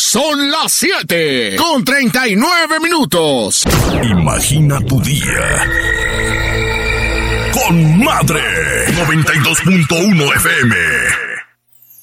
Son las 7:39. Imagina tu día con Madre 92.1 FM.